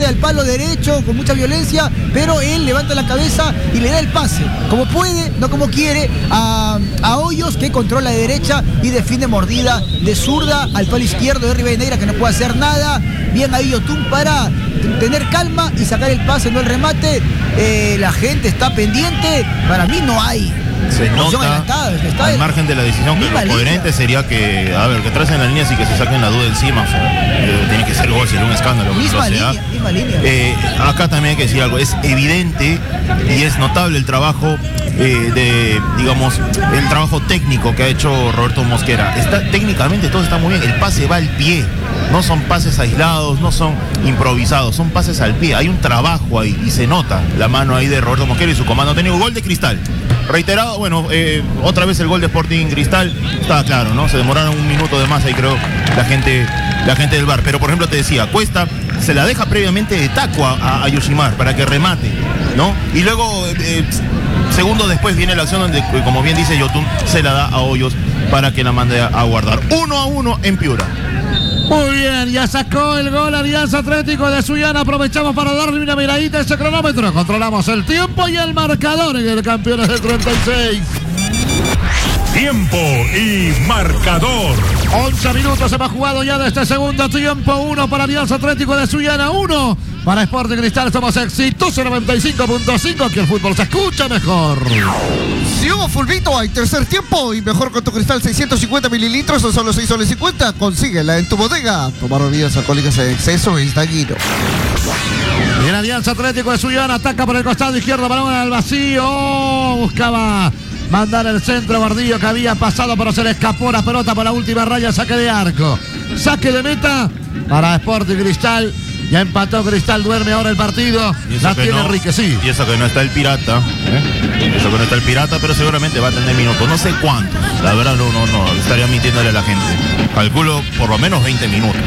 al palo derecho con mucha violencia, pero él levanta la cabeza y le da el pase, como puede, no como quiere, a Hoyos, que controla de derecha y defiende mordida de zurda al palo izquierdo de Rivadeneira, que no puede hacer nada. Bien ahí Yotun para tener calma y sacar el pase, no el remate. La gente está pendiente. Para mí no hay. Se nota, al margen de la decisión, que lo coherente sería que tracen las líneas y que se saquen la duda encima. O sea, tiene que ser gol, sería un escándalo. Misma línea. Acá también hay que decir algo. Es evidente y es notable el trabajo el trabajo técnico que ha hecho Roberto Mosquera. Técnicamente todo está muy bien. El pase va al pie. No son pases aislados, no son improvisados, son pases al pie. Hay un trabajo ahí y se nota la mano ahí de Roberto Mosquera y su comando técnico. Gol de Cristal. Reiterado, otra vez el gol de Sporting Cristal. Estaba claro, ¿no? Se demoraron un minuto de más ahí, creo, la gente del VAR. Pero, por ejemplo, te decía, Cuesta se la deja previamente de taco a Yoshimar para que remate, ¿no? Y luego, segundos después viene la acción donde, como bien dice Yotun, se la da a Hoyos para que la mande a guardar. 1-1 en Piura. Muy bien, ya sacó el gol Alianza Atlético de Sullana. Aprovechamos para darle una miradita a ese cronómetro. Controlamos el tiempo y el marcador en el Campeones del 36. Tiempo y marcador. 11 minutos hemos jugado ya de este segundo tiempo. 1 para Alianza Atlético de Sullana, 1 para Sporting Cristal. Somos exitosos 95.5. Que el fútbol se escucha mejor. Si hubo fulbito, hay tercer tiempo y mejor con tu Cristal 650 mililitros o solo 6 soles 50. Consíguela en tu bodega. Tomar bebidas alcohólicas en exceso es dañino. Y el Alianza Atlético de Sullana ataca por el costado izquierdo, balón al vacío. Buscaba mandar el centro Gordillo, que había pasado, pero se le escapó la pelota por la última raya. Saque de arco, saque de meta para Sporting Cristal. Ya empató Cristal, duerme ahora el partido. La tiene Enrique, sí. Y eso que no está el Pirata, Eso que no está el Pirata, pero seguramente va a tener minutos. No sé cuántos. La verdad no estaría mintiéndole a la gente. Calculo por lo menos 20 minutos.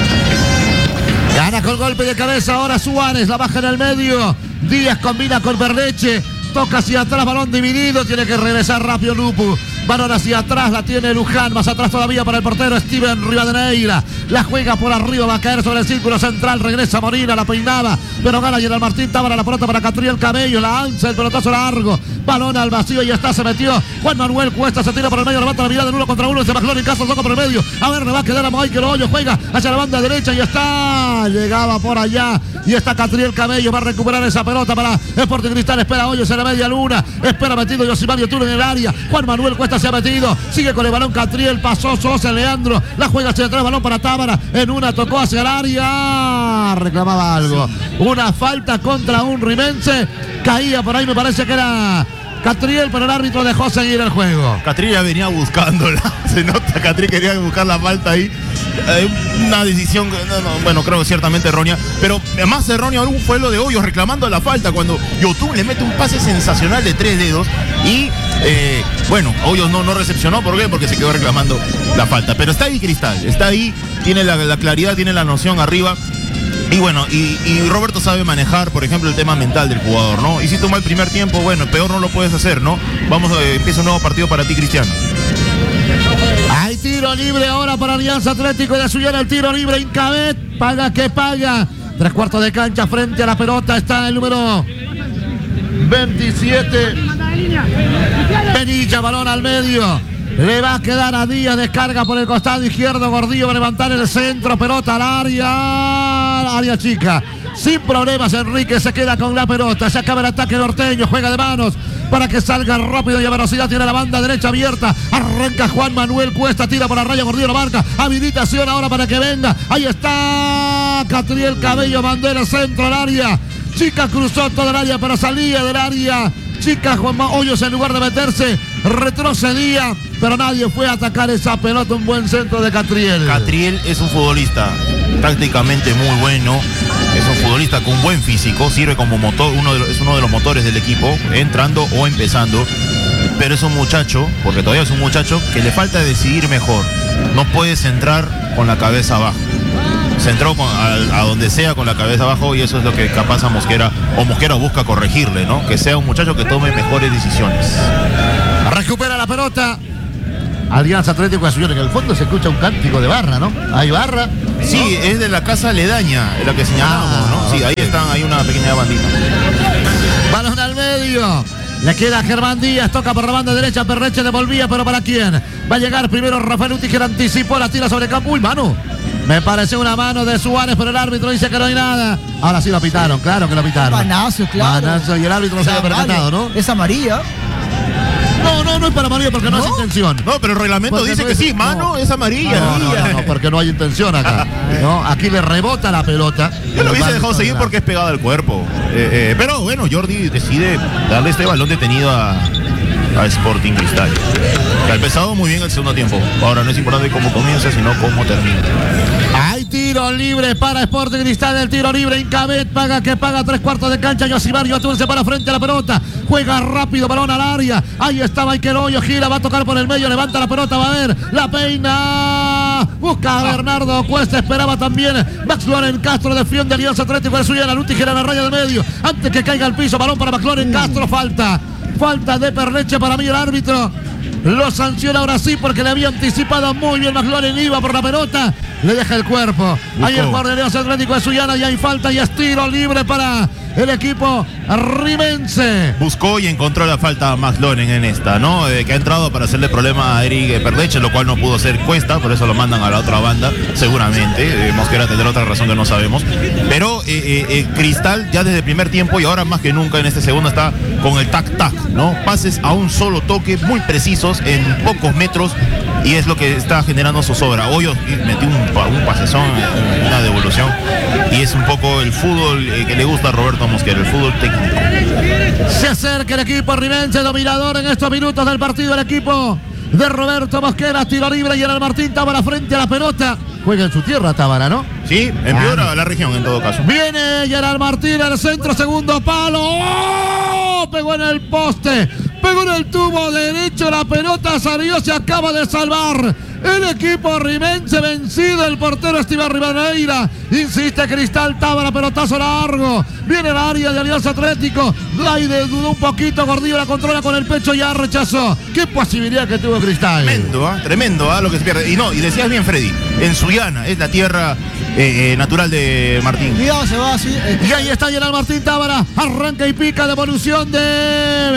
Gana con golpe de cabeza ahora Suárez, la baja en el medio. Díaz combina con Berleche. Toca hacia atrás, balón dividido. Tiene que regresar rápido Lupu. Balón hacia atrás, la tiene Luján. Más atrás todavía para el portero Steven Rivadeneira. La juega por arriba, va a caer sobre el círculo central. Regresa Molina, la peinaba, pero gana General Martín Tábara. La pelota para Catriel Cabello. La alza, el pelotazo largo. Balón al vacío y está, se metió. Juan Manuel Cuesta se tira por el medio, levanta la mirada en 1 contra 1. Se bajó en caso, toca por el medio. A ver, le va a quedar a Michael Hoyos. Juega hacia la banda derecha y está. Llegaba por allá y está Catriel Cabello. Va a recuperar esa pelota para Sporting Cristal. Espera Hoyos en la media luna. Espera metido Yosimario Turo en el área. Juan Manuel Cuesta se ha metido. Sigue con el balón Catriel. Pasó Sosa, Leandro. La juega hacia atrás. Balón para Tábara. En una tocó hacia el área. Reclamaba algo. Una falta contra un rimense. Caía por ahí, me parece que era Catriel, pero el árbitro dejó seguir el juego. Catriel ya venía buscándola. Se nota, Catriel quería buscar la falta ahí. Una decisión, creo que ciertamente errónea, pero más errónea aún fue lo de Hoyos reclamando la falta cuando Yotun le mete un pase sensacional de 3 dedos y Hoyos no recepcionó. ¿Por qué? Porque se quedó reclamando la falta, pero está ahí Cristal, está ahí, tiene la claridad, tiene la noción arriba. Y Roberto sabe manejar, por ejemplo, el tema mental del jugador, ¿no? Y si toma el primer tiempo, peor no lo puedes hacer, ¿no? Empieza un nuevo partido para ti, Cristiano. Hay tiro libre ahora para Alianza Atlético de Sullana. El tiro libre, Incabet, paga que paga. 3/4 de cancha frente a la pelota. Está el número 27. Penilla, balón al medio. Le va a quedar a Díaz, descarga por el costado izquierdo. Gordillo va a levantar el centro, pelota al área chica. Sin problemas, Enrique se queda con la pelota. Se acaba el ataque norteño, juega de manos para que salga rápido y a velocidad. Tiene la banda derecha abierta. Arranca Juan Manuel Cuesta, tira por la raya, Gordillo lo marca. Habilitación ahora para que venga. Ahí está Catriel Cabello, mandó el centro al área. Chica cruzó todo el área, pero salía del área. Chica, Juan Hoyos, en lugar de meterse, retrocedía, pero nadie fue a atacar esa pelota. Un buen centro de Catriel. Catriel es un futbolista tácticamente muy bueno, es un futbolista con buen físico, sirve como motor, es uno de los motores del equipo, entrando o empezando, pero es un muchacho, porque todavía es un muchacho, que le falta decidir mejor. No puede centrar con la cabeza abajo. Centró a donde sea con la cabeza abajo y eso es lo que capaz a Mosquera busca corregirle, ¿no? Que sea un muchacho que tome mejores decisiones. Recupera la pelota Alianza Atlético de Sullana. En el fondo se escucha un cántico de barra, ¿no? Hay barra. Sí, es de la casa aledaña, la que señalamos, ¿no? Sí, ahí están ahí una pequeña bandita. Balón al medio. Le queda Germán Díaz, toca por la banda derecha, Perreche devolvía, pero ¿para quién? Va a llegar primero Rafael Utiger, anticipó, la tira sobre campo. Uy, mano. Me pareció una mano de Suárez, pero el árbitro dice que no hay nada. Ahora sí lo pitaron, claro que lo pitaron. Manazo, claro. Manazo, y el árbitro no se había percatado, ¿no? Es amarilla. No es para amarilla porque no es intención. No, pero el reglamento Porque dice no que es- sí, mano, no. es amarilla. No, porque no hay intención acá. No, aquí le rebota la pelota. Yo lo hubiese El dejado árbitro seguir no. porque es pegado al cuerpo. Pero bueno, Jordi decide darle este balón detenido a Sporting Cristal. Que ha empezado muy bien el segundo tiempo. Ahora no es importante cómo comienza, sino cómo termina. Hay tiro libre para Sporting Cristal, el tiro libre, Incabet paga 3/4 de cancha, Yosimar Yotun se para frente a la pelota, juega rápido, balón al área, ahí está Michael Hoyo, gira, va a tocar por el medio, levanta la pelota, va a ver, la peina, busca a Bernardo Cuesta, esperaba también Max Loren Castro, defiende Alianza Atlético de Suya, la Lutiger en la raya del medio, antes que caiga al piso, balón para Max Loren Castro, falta de Perleche, para mí el árbitro lo sanciona ahora sí porque le había anticipado muy bien McLaren, iba por la pelota, le deja el cuerpo. Ahí el jugador de Alianza Atlético de Sullana, y hay falta y es tiro libre para el equipo rimense. Buscó y encontró la falta a Max Loren en esta, ¿no? Que ha entrado para hacerle problema a Eric Perleche, lo cual no pudo hacer Cuesta, por eso lo mandan a la otra banda, seguramente. Mosquera tendrá otra razón que no sabemos. Pero Cristal ya desde el primer tiempo y ahora más que nunca en este segundo está con el tac-tac, ¿no? Pases a un solo toque, muy precisos, en pocos metros, y es lo que está generando zozobra. Hoyos metió un pasezón, una devolución, y es un poco el fútbol que le gusta a Roberto Mosquera, el fútbol técnico. Se acerca el equipo rimense, dominador en estos minutos del partido, el equipo de Roberto Mosquera, tiro libre, y el Martín Tábara frente a la pelota. Juega en su tierra Tábara, ¿no? Sí, empeora la región en todo caso. Viene Gerard Martín al centro, segundo palo. ¡Oh! Pegó en el poste, pegó en el tubo derecho, la pelota salió, se acaba de salvar el equipo rimense, vencido el portero Esteban Rivadeneira. Insiste Cristal, Tábara, pelotazo largo, viene el área de Alianza Atlético, Laide dudó un poquito, Gordillo la controla con el pecho, ya rechazó. ¿Qué posibilidad que tuvo Cristal? Tremendo, lo que se pierde. Y decías bien, Freddy, en Sullana es la tierra natural de Martín. Cuidado, se va así. Y ahí está Gerard Martín Tábara, arranca y pica, devolución de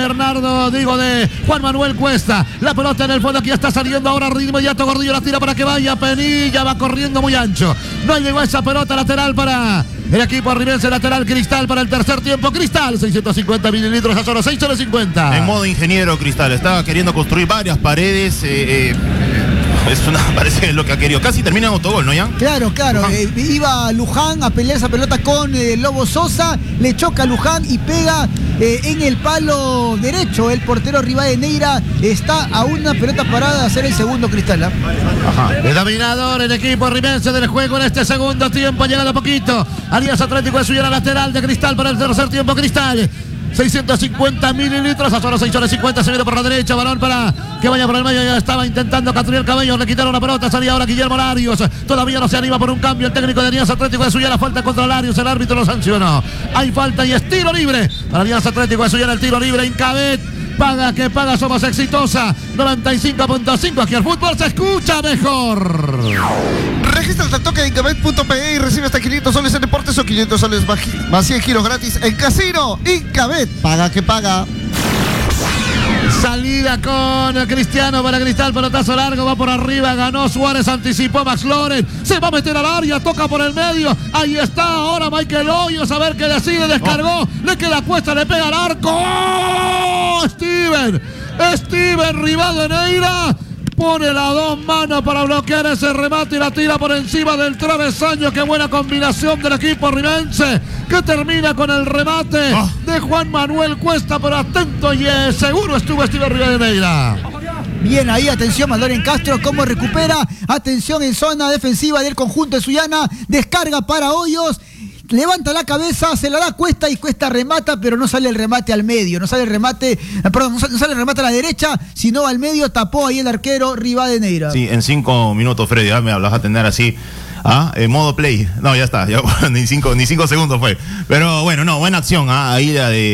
Juan Manuel Cuesta, la pelota en el fondo, aquí está saliendo ahora inmediato, Gordillo la tira para que vaya, Penilla va corriendo muy ancho, no llegó esa pelota lateral para el equipo rimense, lateral Cristal para el tercer tiempo. Cristal, 650 mililitros a solo 6,50. En modo ingeniero Cristal, estaba queriendo construir varias paredes, parece que es lo que ha querido. Casi termina en autogol, ¿no, Jan? Claro. Iba Luján a pelear esa pelota con Lobo Sosa, le choca a Luján y pega en el palo derecho. El portero Rivadeneira está a una pelota parada de hacer el segundo Cristal. El dominador, el equipo rimense del juego en este segundo tiempo, ha llegado a poquito. Alianza Atlético de Sullana, lateral de Cristal para el tercer tiempo. Cristal, 650 mililitros a solo 6,50, se viene por la derecha, balón para que vaya por el medio, ya estaba intentando Catriel Cabello, le quitaron la pelota, salía ahora Guillermo Larios, todavía no se anima por un cambio el técnico de Alianza Atlético de Sullana, falta contra Larios, el árbitro lo sancionó, hay falta y es tiro libre para Alianza Atlético de Sullana, el tiro libre, Incabet, paga, somos exitosa, 95.5, aquí el fútbol se escucha mejor. Regístrate al toque de Incabet.pe y recibe hasta 500 soles en deportes o 500 soles más 100 giros gratis en casino. Incabet, paga. Salida con Cristiano para Cristal, pelotazo largo, va por arriba, ganó Suárez, anticipó Max Loren, se va a meter al área, toca por el medio, ahí está ahora Michael Hoyos, a ver qué decide, descargó, le queda Cuesta, le pega al arco. ¡Oh! Steven Rivadeneira pone las dos manos para bloquear ese remate y la tira por encima del travesaño. Qué buena combinación del equipo rimense, que termina con el remate de Juan Manuel Cuesta, pero atento y seguro estuvo Steven Rivadeneira. Bien ahí, atención, Loren Castro, cómo recupera, atención en zona defensiva del conjunto de Sullana, descarga para Hoyos, levanta la cabeza, se la da Cuesta y Cuesta remata, pero no sale el remate al medio, no sale el remate a la derecha, sino al medio, tapó ahí el arquero Rivadeneira. Sí, en 5 minutos, Freddy, me hablas a tener así. En modo play. No, ya está, ni 5 segundos fue. Pero bueno, no, buena acción, ahí la de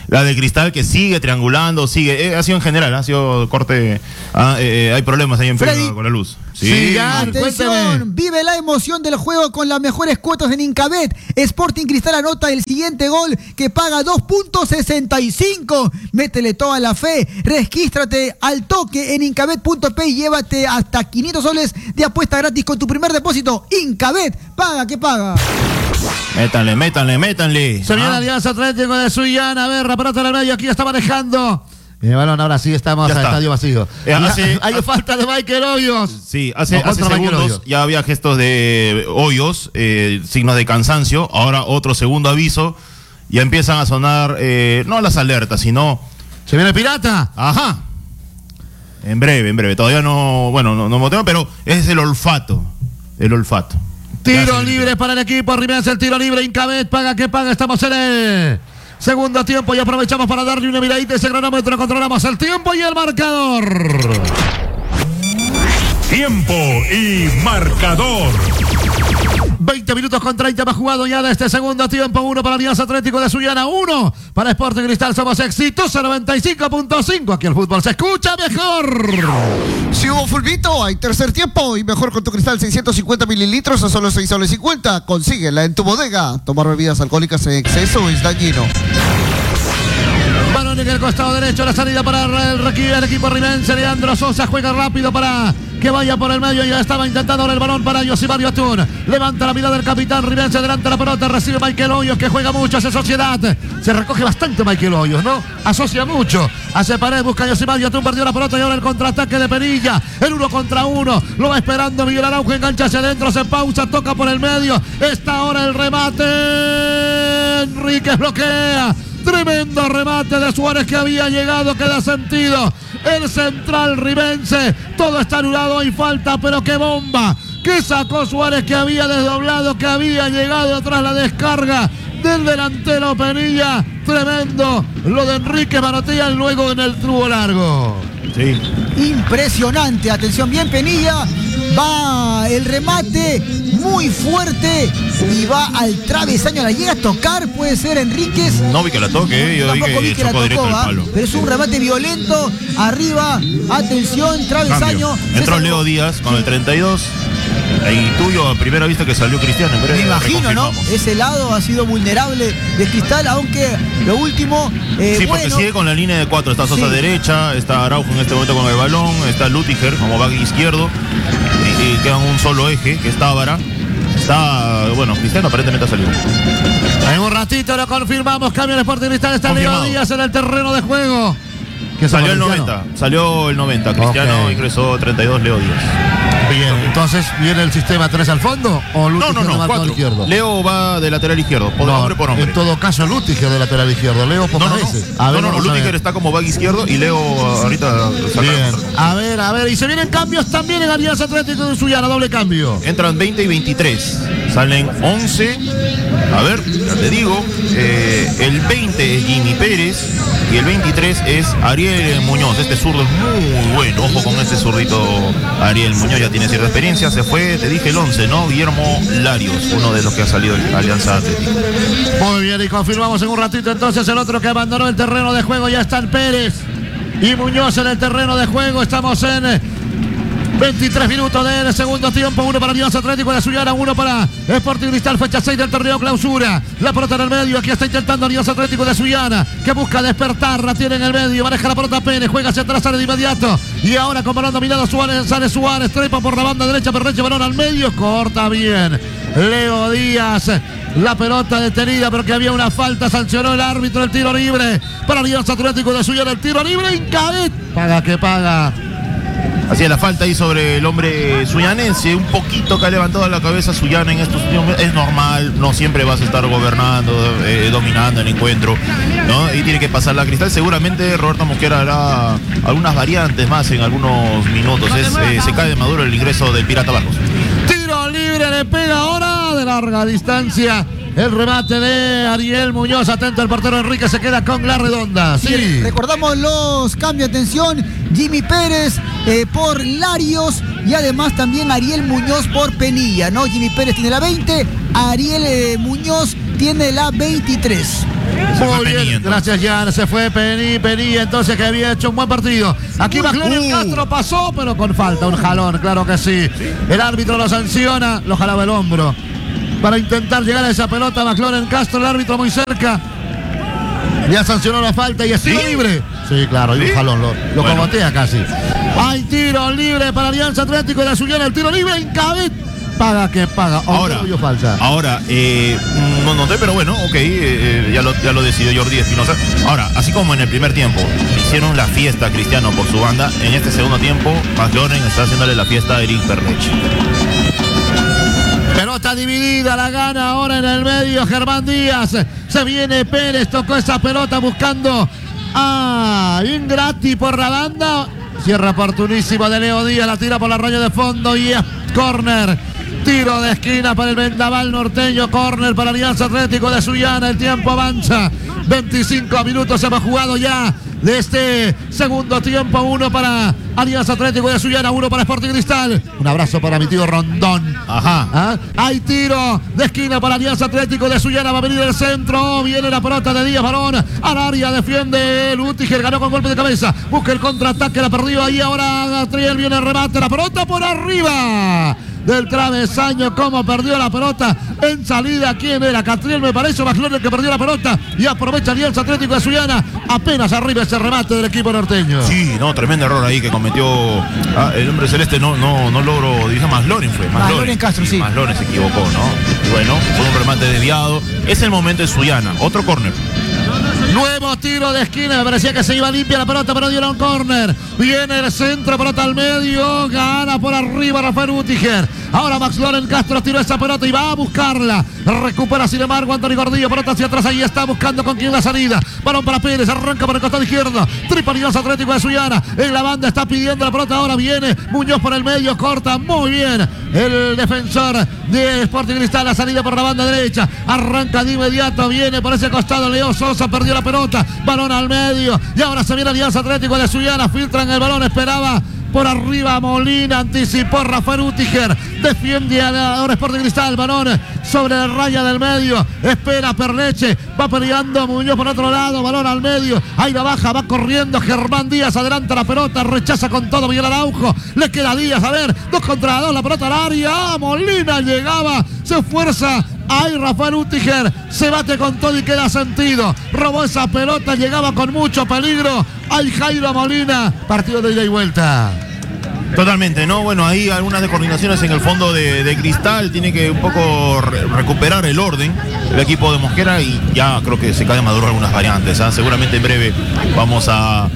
La de Cristal que sigue triangulando, sigue. Ha sido en general, ha sido corte. Hay problemas ahí en Freddy. con la luz. Sí, Atención, vive la emoción del juego con las mejores cuotas en Incabet. Sporting Cristal anota el siguiente gol que paga 2.65. Métele toda la fe. Regístrate al toque en incabet.p y llévate hasta 500 soles de apuesta gratis con tu primer depósito. Incabet, paga que paga. Métanle. Se viene Alianza Atlético de Sullana. A ver, pelota en el medio. Aquí está manejando. El balón, ahora sí estamos al estadio vacío. Hay falta de Michael Hoyos. Sí, hace segundos ya había gestos de Hoyos, signos de cansancio. Ahora otro segundo aviso. Ya empiezan a sonar, no las alertas, sino... ¿Se viene el Pirata? Ajá. En breve. Todavía no mostramos, pero es el olfato. Tiro libre para el equipo rimense, el tiro libre. Incabet, paga que paga. Estamos en el segundo tiempo y aprovechamos para darle una miradita a ese cronómetro. Controlamos el tiempo y el marcador. Tiempo y marcador. 20 minutos con 30 más jugado ya de este segundo tiempo. 1 para Alianza Atlético de Sullana, 1 para Sporting Cristal. Somos exitosos, 95.5. Aquí el fútbol se escucha mejor. Si hubo fulbito, hay tercer tiempo y mejor con tu Cristal 650 mililitros a solo 6 soles 50. Consíguela en tu bodega. Tomar bebidas alcohólicas en exceso es dañino. Balón en el costado derecho, la salida para el equipo rimense. Leandro Sosa juega rápido para que vaya por el medio. Ya estaba intentando ahora el balón para Yosimario Atún. Levanta la mirada del capitán rimense, delante la pelota, recibe Michael Hoyos, que juega mucho, hace sociedad. Se recoge bastante Michael Hoyos, ¿no? Asocia mucho. Hace pared, busca Yosimario Atún, perdió la pelota y ahora el contraataque de Penilla. El 1 contra 1. Lo va esperando Miguel Araujo, engancha hacia adentro, se pausa, toca por el medio. Está ahora el remate. Enríquez bloquea. Tremendo remate de Suárez que había llegado, que da sentido. El central rimense, todo está anulado, hay falta, pero qué bomba. Que sacó Suárez, que había desdoblado, que había llegado tras la descarga del delantero Penilla. Tremendo lo de Enrique Manotea luego en el tubo largo. Sí. Impresionante, atención, bien Penilla. Va el remate muy fuerte y va al travesaño. La llega a tocar, puede ser Enríquez. No vi que la toque, yo Tampoco vi que la chocó directo tocó, al palo. pero es un remate violento. Arriba, atención, travesaño. Cambio. Entró Leo Díaz con el 32. Y tuyo a primera vista que salió Cristiano. Me imagino, ¿no? Ese lado ha sido vulnerable de Cristal, aunque lo último. Sí, porque sigue con la línea de 4. Está Sosa derecha, está Araujo en este momento con el balón, está Lutiger como back izquierdo. Y queda un solo eje, que es Tábara. Cristiano aparentemente ha salido. En un ratito lo confirmamos. Cambio en Sporting Cristal. Está Leo Díaz en el terreno de juego. Que salió el 90. Salió el 90. Cristiano ingresó 32, Leo Díaz. Bien, entonces viene el sistema 3 al fondo o Lutiger no, 4. Izquierdo. Leo va de lateral izquierdo, hombre por hombre. En todo caso Lutiger de lateral izquierdo, Leo pocas veces. Lutiger está como back izquierdo y Leo ahorita bien. A ver, y se vienen cambios también en Alianza Atlético de Sullana, doble cambio. Entran 20 y 23, salen 11. A ver, ya te digo, el 20 es Jimmy Pérez y el 23 es Ariel Muñoz. Este zurdo es muy bueno, ojo con este zurdito Ariel Muñoz, ya tiene cierta experiencia. Se fue, te dije, el 11, ¿no? Guillermo Larios, uno de los que ha salido de Alianza Atlético. Muy bien, y confirmamos en un ratito entonces el otro que abandonó el terreno de juego. Ya están Pérez y Muñoz en el terreno de juego. Estamos en 23 minutos del segundo tiempo. 1 para Alianza Atlético de Sullana, 1 para Sporting Cristal, fecha 6 del torneo clausura. La pelota en el medio, aquí está intentando Alianza Atlético de Sullana, que busca despertar, la tiene en el medio, maneja la pelota Pérez, juega hacia atrás, sale de inmediato. Y ahora con balón dominado Suárez, sale Suárez, trepa por la banda derecha, Perreche, balón al medio, corta bien Leo Díaz. La pelota detenida, pero que había una falta, sancionó el árbitro, el tiro libre para Alianza Atlético de Sullana, el tiro libre, Incabet, paga que paga. Hacía la falta ahí sobre el hombre suyanense, un poquito que ha levantado la cabeza Sullana en estos últimos meses. Es normal, no siempre vas a estar gobernando, dominando el encuentro, ¿no? Y tiene que pasar la Cristal. Seguramente Roberto Mosquera hará algunas variantes más en algunos minutos. Se cae de maduro el ingreso del Pirata Barcos. Tiro libre, le pega ahora de larga distancia. El remate de Ariel Muñoz, atento al portero Enrique, se queda con la redonda. Sí. Recordamos los cambios, atención, Jimmy Pérez por Larios y además también Ariel Muñoz por Penilla, ¿no? Jimmy Pérez tiene la 20, Ariel Muñoz tiene la 23. Muy bien, gracias Jan, se fue Penny, entonces que había hecho un buen partido. Aquí McLaren Castro pasó, pero con falta, un jalón, claro que sí. El árbitro lo sanciona, lo jalaba el hombro. Para intentar llegar a esa pelota, McLaren Castro, el árbitro muy cerca. Ya sancionó la falta y es tiro libre. Sí, claro, y un jalón, lo cogotea casi. Hay tiro libre para Alianza Atlético de Sullana, el tiro libre, Incabet. Paga que paga. Ahora, no noté, pero bueno, ok, ya lo decidió Jordi Espinosa. Ahora, así como en el primer tiempo hicieron la fiesta Cristiano por su banda, en este segundo tiempo McLaren está haciéndole la fiesta a Eric Perlech. Pelota dividida, la gana ahora en el medio Germán Díaz. Se viene Pérez, tocó esa pelota buscando a Ingrati por la banda. Cierra oportunísimo de Leo Díaz, la tira por la raya de fondo y es córner. Tiro de esquina para el vendaval norteño, córner para Alianza Atlético de Sullana. El tiempo avanza, 25 minutos hemos jugado ya de este segundo tiempo. 1 para Alianza Atlético de Sullana, 1 para Sporting Cristal. Un abrazo para mi tío Rondón. Ajá. Hay tiro de esquina para Alianza Atlético de Sullana. Va a venir el centro. Viene la pelota de Díaz, balón al área. Defiende Lutiger. Ganó con golpe de cabeza. Busca el contraataque. La perdió ahí. Ahora Gatriel viene el remate. La pelota por arriba del travesaño. Cómo perdió la pelota en salida. ¿Quién era? Catriel, me parece. McLaren el que perdió la pelota. Y aprovecha Alianza Atlético de Sullana. Apenas arriba ese remate del equipo norteño. Sí, no, tremendo error ahí que cometió el hombre celeste. No logró, dice McLaren fue. McLaren Castro, sí. McLaren se equivocó, ¿no? Y bueno, fue un remate desviado. Es el momento de Sullana. Otro córner. Nuevo tiro de esquina, me parecía que se iba limpia la pelota, pero dio un córner. Viene el centro, pelota al medio, gana por arriba Rafael Utiger. Ahora McLaren Castro tiró esa pelota y va a buscarla. Recupera sin embargo Anthony Gordillo, pelota hacia atrás, ahí está buscando con quién la salida. Balón para Pérez, arranca por el costado izquierdo. Tripolinoso Atlético de Sullana, en la banda está pidiendo la pelota, ahora viene Muñoz por el medio, corta muy bien el defensor de Sporting Cristal, la salida por la banda derecha. Arranca de inmediato, viene por ese costado Leo Sosa, perdió la pelota, balón al medio y ahora se viene Alianza Atlético de Sullana, filtran el balón, esperaba por arriba Molina, anticipó Rafael Utiger, defiende ahora Sporting Cristal, balón sobre la raya del medio, espera Perleche, va peleando Muñoz por otro lado, balón al medio, ahí la baja, va corriendo Germán Díaz, adelanta la pelota, rechaza con todo Miguel Araujo, le queda Díaz, a ver, 2 contra 2, la pelota al área, Molina llegaba, se esfuerza. Ahí Rafael Utiger se bate con todo y queda sentido. Robó esa pelota, llegaba con mucho peligro. Ahí Jairo Molina, partido de ida y vuelta. Totalmente, ¿no? Bueno, ahí algunas descoordinaciones en el fondo de Cristal. Tiene que un poco recuperar el orden el equipo de Mosquera y ya creo que se cae de maduro algunas variantes. Seguramente en breve vamos a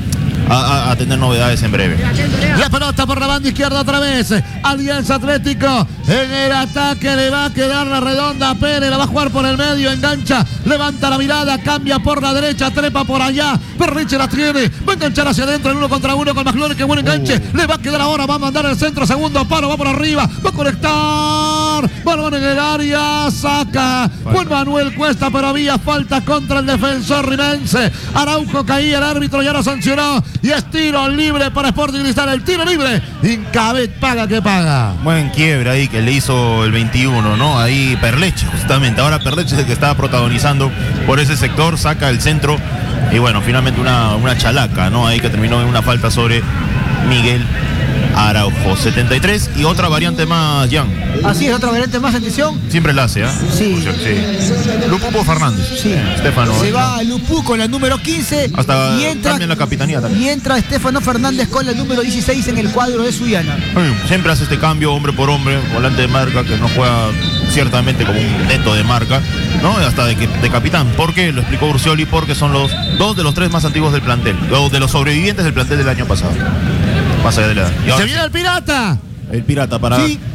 tener novedades en breve. La pelota por la banda izquierda otra vez. Alianza Atlético en el ataque, le va a quedar la redonda a Pérez, la va a jugar por el medio, engancha, levanta la mirada, cambia por la derecha, trepa por allá, Perriche la tiene, va a enganchar hacia adentro en 1 contra 1 con McLaren, que buen enganche, le va a quedar ahora, va a mandar el centro, segundo palo, va por arriba, va a conectar, balón en el área, saca, buen Manuel Cuesta, pero había falta contra el defensor rimense. Araujo caía, el árbitro ya lo sancionó y es tiro libre para Sporting Cristal, el tiro libre, Incabet paga que paga. Buen quiebre ahí que le hizo el 21, ¿no? Ahí Perleche, justamente, ahora Perleche es el que estaba protagonizando por ese sector, saca el centro y bueno, finalmente una chalaca, ¿no? Ahí que terminó en una falta sobre Miguel Araujo. 73 y otra variante más, Jan. Así es, otra variante más, atención. Siempre la hace, ¿eh? Sí. Lupupo Fernández. Sí. Estefano. Se va Lupú con la número 15. Hasta y entra, cambia la capitanía también. Y entra Estefano Fernández con la número 16 en el cuadro de Sullana. Siempre hace este cambio hombre por hombre, volante de marca que no juega ciertamente como un neto de marca, ¿no? Hasta de capitán. ¿Por qué? Lo explicó Urcioli, porque son los 2 de los 3 más antiguos del plantel, o de los sobrevivientes del plantel del año pasado. Más allá de la edad. Se viene el Pirata. El Pirata para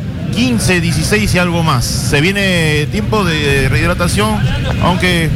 15, 16 y algo más. Se viene tiempo de rehidratación, aunque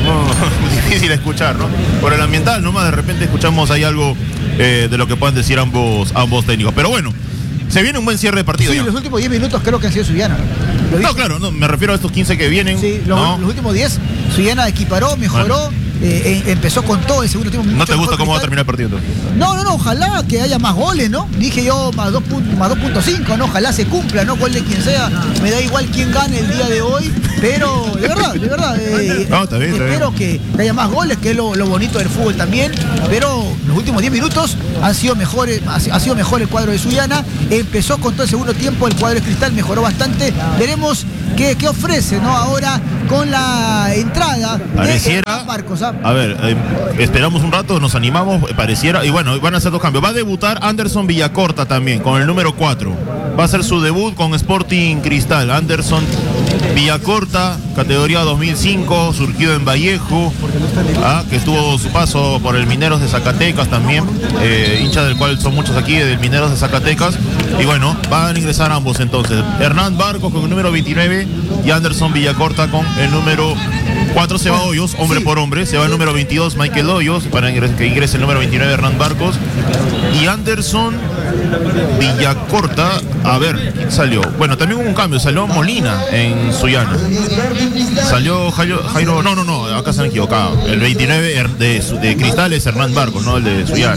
difícil escuchar, ¿no? Por el ambiental, nomás de repente escuchamos ahí algo de lo que puedan decir ambos técnicos. Pero bueno, se viene un buen cierre de partido. Sí, los últimos 10 minutos creo que han sido Sullana. No, claro, no, me refiero a estos 15 que vienen. Sí, ¿no? los últimos 10, Sullana equiparó, mejoró. empezó con todo el segundo tiempo. ¿No te gusta cómo va a Cristal. terminar el partido? No, ojalá que haya más goles, ¿no? Dije yo más 2.5, ¿no? Ojalá se cumpla, ¿no? Gol de quien sea. Me da igual quién gane el día de hoy, pero de verdad. No, está bien, espero que haya más goles, que es lo bonito del fútbol también. Pero los últimos 10 minutos ha sido mejor el cuadro de Sullana. Empezó con todo el segundo tiempo, el cuadro de Cristal mejoró bastante. Veremos qué ofrece, ¿no? Ahora con la entrada pareciera de Marcos. A ver, esperamos un rato, nos animamos, pareciera, y bueno, van a hacer dos cambios. Va a debutar Anderson Villacorta también, con el número 4. Va a hacer su debut con Sporting Cristal. Anderson Villacorta, categoría 2005, surgido en Vallejo, que estuvo su paso por el Mineros de Zacatecas también, hincha del cual son muchos aquí, del Mineros de Zacatecas. Y bueno, van a ingresar ambos entonces. Hernán Barcos con el número 29 y Anderson Villacorta con el número 4. Se va Hoyos, hombre por hombre. Se va el número 22, Michael Hoyos, para que ingrese el número 29, Hernán Barcos. Y Anderson Villacorta, a ver, ¿quién salió? Bueno, también hubo un cambio, salió Molina en Sullana. Salió Jairo, no, acá se han equivocado. El 29 de Cristal es Hernán Barcos, no el de Sullana,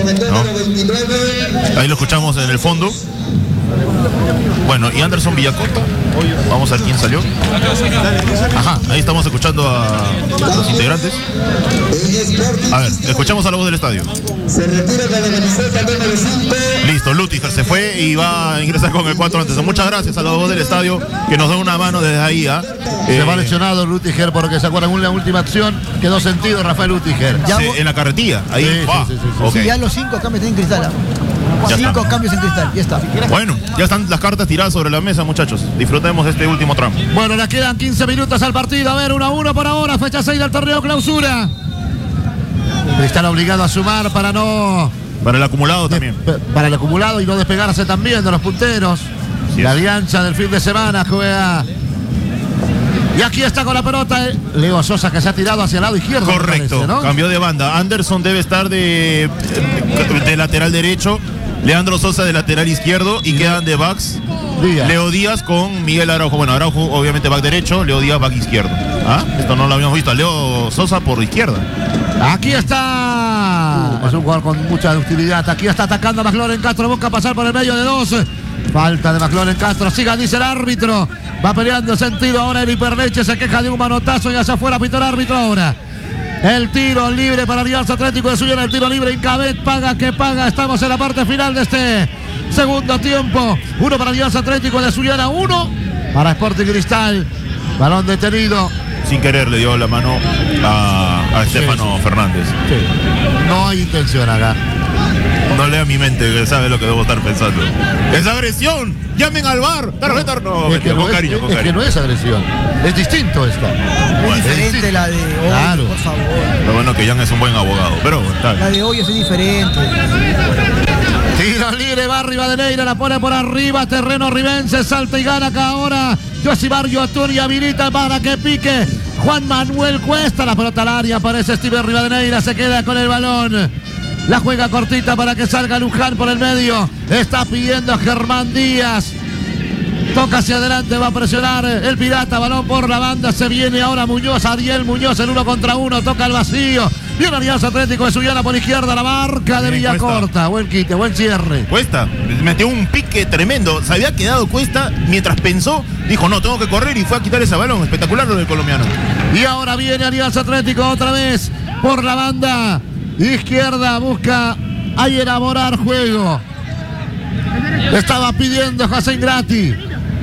¿no? Ahí lo escuchamos en el fondo. Bueno, y Anderson Villacorta, vamos a ver quién salió. Ajá, ahí estamos escuchando a los integrantes. A ver, escuchamos a la voz del estadio. Se retira con la camiseta número 5. Listo, Lutiger se fue y va a ingresar con el 4 antes. Muchas gracias a la voz del estadio que nos da una mano desde ahí. Se va lesionado Lutiger porque se acuerdan una última acción, quedó sentido Rafael Lutiger. En la carretilla, ahí. Sí. Okay. Sí, ya los 5 cambios en Cristal. Ya 5 está. cambios en Cristal, ya está. Bueno, ya están las cartas tiradas sobre la mesa, muchachos. Disfrutemos de este último tramo. Bueno, le quedan 15 minutos al partido. A ver, 1-1 por ahora, fecha 6 del torneo clausura. Están obligados a sumar para el acumulado también. Para el acumulado y no despegarse también de los punteros. Sí, la alianza del fin de semana juega. Y aquí está con la pelota Leo Sosa, que se ha tirado hacia el lado izquierdo. Correcto, parece, ¿no? Cambió de banda. Anderson debe estar de lateral derecho. Leandro Sosa de lateral izquierdo y quedan de backs Leo Díaz con Miguel Araujo. Bueno, Araujo obviamente back derecho, Leo Díaz back izquierdo. Esto no lo habíamos visto. Leo Sosa por izquierda. Aquí está. Es un jugador con mucha ductilidad. Aquí está atacando a McLaren Castro. Busca pasar por el medio de 2. Falta de McLaren Castro. Siga, dice el árbitro. Va peleando sentido ahora el Hiperleche. Se queja de un manotazo y hacia afuera pitó el árbitro ahora. El tiro libre para Alianza Atlético de Sullana. El tiro libre Incabet paga que paga. Estamos en la parte final de este segundo tiempo. 1 para Alianza Atlético de Sullana, 1 para Sporting Cristal. Balón detenido. Sin querer le dio la mano a Estefano Fernández. Sí. No hay intención acá. No lea mi mente, que sabe lo que debo estar pensando. ¡Es agresión! ¡Llamen al VAR! ¡Tarjeta! No, Es que con cariño. no es agresión. Es distinto esto. Es diferente la de hoy, claro. por favor. Lo bueno que Jan es un buen abogado, pero está bien. La de hoy es diferente. Tiro libre, va Rivadeneira, la pone por arriba, terreno ribense, salta y gana acá ahora. Josimar Yotun y habilita para que pique Juan Manuel Cuesta, la pelota al área, aparece Steven Rivadeneira, se queda con el balón. La juega cortita para que salga Luján por el medio. Está pidiendo a Germán Díaz. Toca hacia adelante, va a presionar el Pirata, balón por la banda, se viene ahora Muñoz, Ariel Muñoz, el 1 contra 1, toca el vacío. Viene Alianza Atlético de Sullana por izquierda, la marca de Villacorta. Buen quite, buen cierre. Cuesta, metió un pique tremendo. Se había quedado Cuesta mientras pensó, dijo no, tengo que correr y fue a quitar ese balón. Espectacular lo del colombiano. Y ahora viene Alianza Atlético otra vez por la banda izquierda, busca ahí elaborar juego. Estaba pidiendo José Ingrati.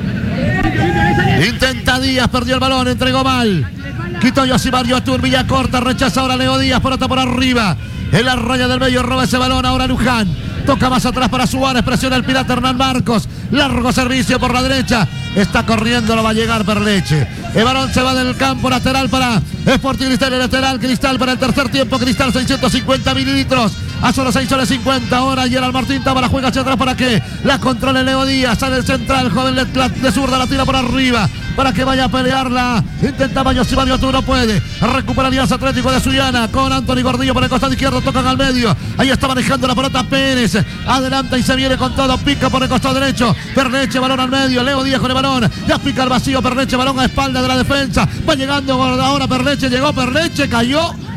Intenta Díaz, perdió el balón, entregó mal. Quitó Josimar Yotun, Villacorta, rechaza ahora Leo Díaz, pelota por arriba. En la raya del medio roba ese balón ahora Luján. Toca más atrás para Suárez, presiona el Pirata Hernán Marcos. Largo servicio por la derecha. Está corriendo, no va a llegar Perleche. El balón se va del campo lateral para Sporting Cristal, el lateral Cristal para el tercer tiempo. Cristal 650 mililitros. A solo 6 soles 50 ahora. Gerald Martín Tábara juega hacia atrás para que la controle Leo Díaz. Sale el central, joven de zurda, la tira por arriba para que vaya a pelearla. Intentaba Josimar Yotun, no puede. Recupera Alianza Atlético de Sullana con Anthony Gordillo por el costado izquierdo. Tocan al medio. Ahí está manejando la pelota Pérez. Adelanta y se viene con todo. Pica por el costado derecho. Perleche, balón al medio. Leo Díaz con el balón. Ya pica el vacío. Perleche, balón a espalda de la defensa. Va llegando ahora Perleche. Llegó Perleche, cayó.